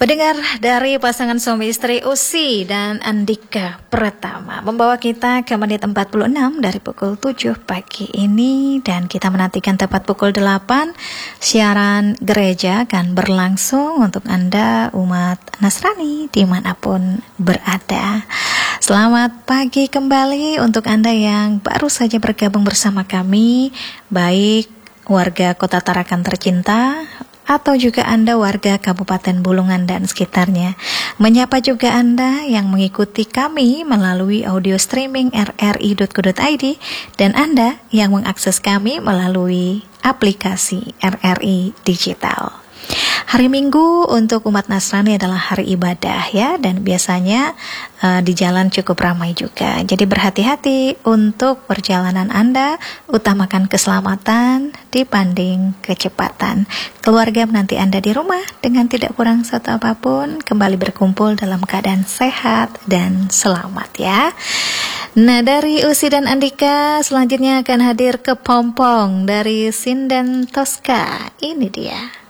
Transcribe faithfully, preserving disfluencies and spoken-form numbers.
Pendengar dari pasangan suami istri Usi dan Andika Pratama membawa kita ke menit empat puluh enam dari pukul tujuh pagi ini, dan kita menantikan tepat pukul delapan siaran gereja akan berlangsung untuk Anda umat Nasrani dimanapun berada. Selamat pagi kembali untuk Anda yang baru saja bergabung bersama kami, baik warga Kota Tarakan tercinta atau juga Anda warga Kabupaten Bulungan dan sekitarnya. Menyapa juga Anda yang mengikuti kami melalui audio streaming r r i dot co dot i d dan Anda yang mengakses kami melalui aplikasi R R I Digital. Hari Minggu untuk umat Nasrani adalah hari ibadah ya, dan biasanya uh, di jalan cukup ramai juga. Jadi berhati-hati untuk perjalanan Anda, utamakan keselamatan dibanding kecepatan. Keluarga menanti Anda di rumah dengan tidak kurang satu apapun, kembali berkumpul dalam keadaan sehat dan selamat ya. Nah, dari Usi dan Andika selanjutnya akan hadir ke Pompong dari Sinden Tosca. Ini dia.